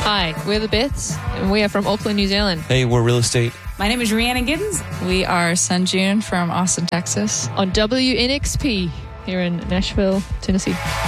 Hi, we're the Bits, and we are from Auckland, New Zealand. Hey, we're Real Estate. My name is Rhiannon Giddens. We are Sunjun from Austin, Texas. On WNXP here in Nashville, Tennessee.